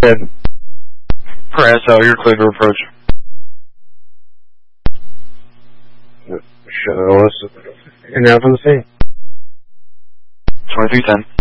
Good. For SL, you're clear to approach. Show us. And now for the same. 2310.